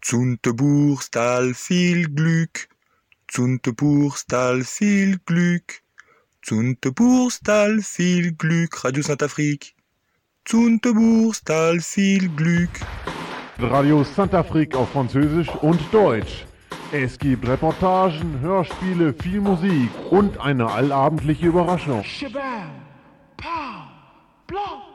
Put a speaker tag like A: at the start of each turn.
A: Zuntebuchstal viel Glück, Zuntebuchstal viel Glück, Zuntebuchstal viel Glück, Radio Saint-Afrique. Zuntebuchstal viel Glück.
B: Radio Saint-Afrique auf Französisch und Deutsch. Es gibt Reportagen, Hörspiele, viel Musik und eine allabendliche Überraschung.
C: Shabam, pow, blanc.